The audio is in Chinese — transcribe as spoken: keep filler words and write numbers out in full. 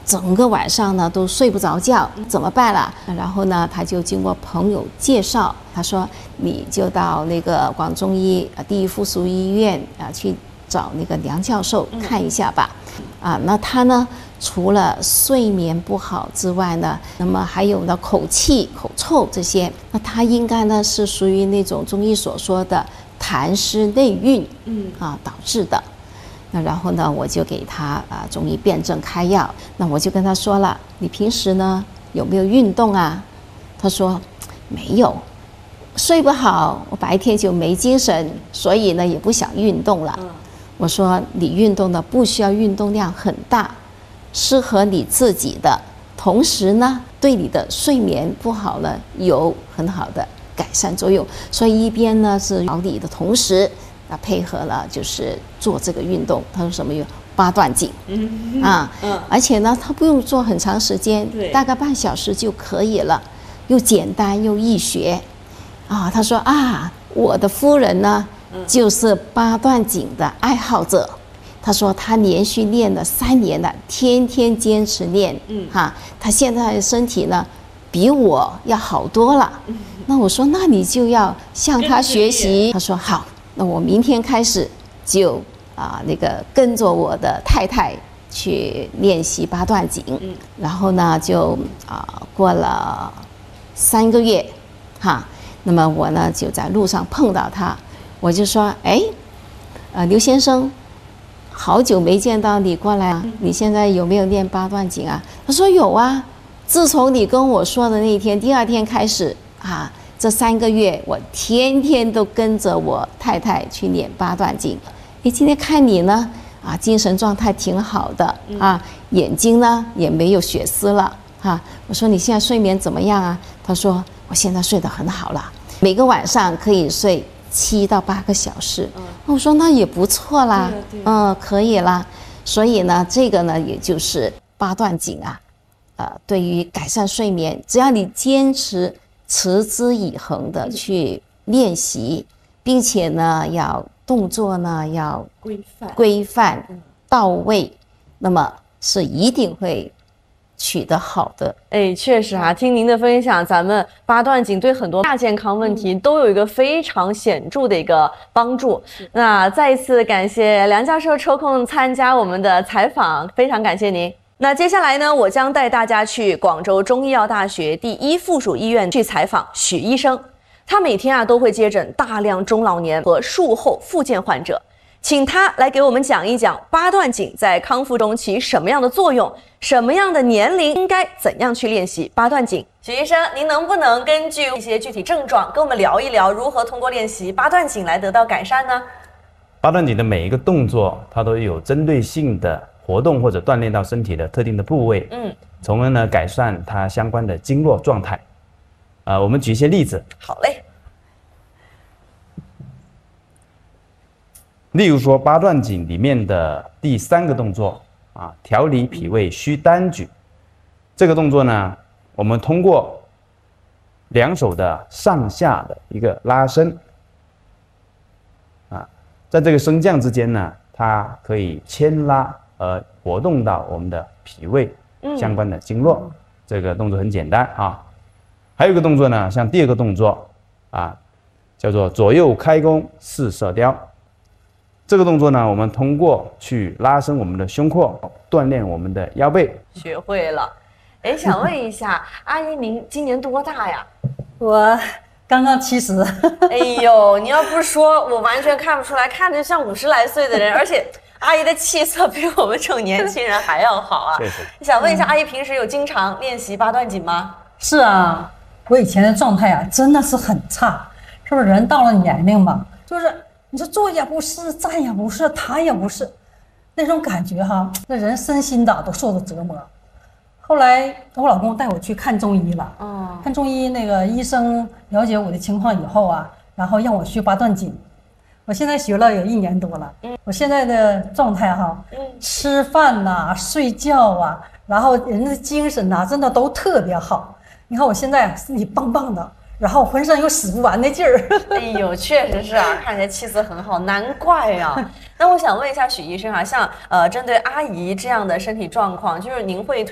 整个晚上呢都睡不着觉，怎么办啦？然后呢，他就经过朋友介绍，他说你就到那个广中医啊第一附属医院啊去找那个梁教授看一下吧。啊，那他呢除了睡眠不好之外呢，那么还有呢口气、口臭这些，那他应该呢是属于那种中医所说的痰湿内蕴，嗯啊导致的。那然后呢，我就给他啊中医辨证开药。那我就跟他说了，你平时呢有没有运动啊？他说没有，睡不好，我白天就没精神，所以呢也不想运动了。我说你运动呢不需要运动量很大，适合你自己的，同时呢对你的睡眠不好呢有很好的改善作用。所以一边呢是调理的同时。啊，配合了就是做这个运动，他说什么有八段锦，嗯啊，嗯，而且呢，他不用做很长时间，大概半小时就可以了，又简单又易学，啊，他说啊，我的夫人呢、嗯、就是八段锦的爱好者，他说他连续练了三年了，天天坚持练，嗯，哈、啊，他现在的身体呢比我要好多了，嗯、那我说那你就要向他学习，他说好。那我明天开始就啊那个跟着我的太太去练习八段锦，嗯、然后呢就啊过了三个月，哈，那么我呢就在路上碰到他，我就说，哎，呃刘先生，好久没见到你过来啊，嗯、你现在有没有练八段锦啊？他说有啊，自从你跟我说的那一天，第二天开始啊。这三个月，我天天都跟着我太太去练八段锦。诶，今天看你呢，啊，精神状态挺好的啊，眼睛呢也没有血丝了啊。我说你现在睡眠怎么样啊？他说我现在睡得很好了，每个晚上可以睡七到八个小时。嗯、我说那也不错啦，嗯，可以啦。所以呢，这个呢，也就是八段锦啊，呃，对于改善睡眠，只要你坚持。持之以恒的去练习，并且呢，要动作呢要规范、规范到位，那么是一定会取得好的。 哎，确实啊，听您的分享，咱们八段锦对很多亚健康问题都有一个非常显著的一个帮助。那再一次感谢梁教授抽空参加我们的采访，非常感谢您。那接下来呢，我将带大家去广州中医药大学第一附属医院去采访许医生。他每天啊都会接诊大量中老年和术后复健患者，请他来给我们讲一讲八段锦在康复中起什么样的作用，什么样的年龄应该怎样去练习八段锦。许医生，您能不能根据一些具体症状跟我们聊一聊，如何通过练习八段锦来得到改善呢？ 八段锦的每一个动作，它都有针对性的活动或者锻炼到身体的特定的部位，嗯，从而呢改善它相关的经络状态。啊、呃，我们举一些例子。 好嘞。 例如说八段锦里面的第三个动作啊，调理脾胃虚单举。这个动作呢，我们通过两手的上下的一个拉伸，啊，在这个升降之间呢，它可以牵拉而活动到我们的脾胃相关的经络。嗯、这个动作很简单啊。还有一个动作呢，像第二个动作啊，叫做左右开弓四射雕。这个动作呢，我们通过去拉伸我们的胸廓，锻炼我们的腰背。 学会了。哎，想问一下，阿姨您今年多大呀？ 我刚刚七十。 哎呦，你要不说，我完全看不出来，看着像五十来岁的人，而且阿姨的气色比我们这种年轻人还要好啊。 谢谢。 想问一下，阿姨平时有经常练习八段锦吗？ 是啊，我以前的状态啊，真的是很差。是不是人到了年龄嘛，就是你说坐也不是，站也不是，躺也不是，那种感觉哈，那人身心的都受着折磨。后来我老公带我去看中医了，哦，看中医那个医生了解我的情况以后啊，然后让我学八段锦。我现在学了有一年多了，嗯，我现在的状态哈，嗯，吃饭呐、睡觉啊，然后人的精神呐、真的都特别好。你看我现在身体棒棒的，然后浑身有使不完的劲儿。 哎呦，确实是啊，看起来气色很好，难怪啊。那我想问一下许医生啊，像呃针对阿姨这样的身体状况，就是您会